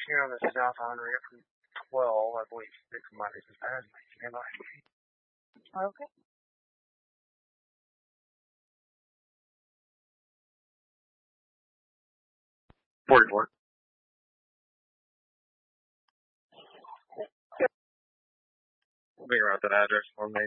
location here on the south on ramp from 12, I believe 6 might be past me. Stand by. Okay. $44. Figure out that address for me.